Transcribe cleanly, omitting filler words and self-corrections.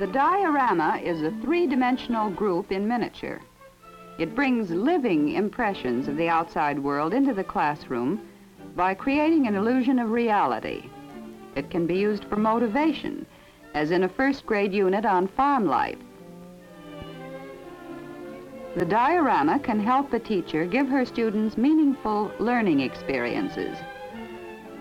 The diorama is a three-dimensional group in miniature. It brings living impressions of the outside world into the classroom by creating an illusion of reality. It can be used for motivation, as in a first-grade unit on farm life. The diorama can help the teacher give her students meaningful learning experiences.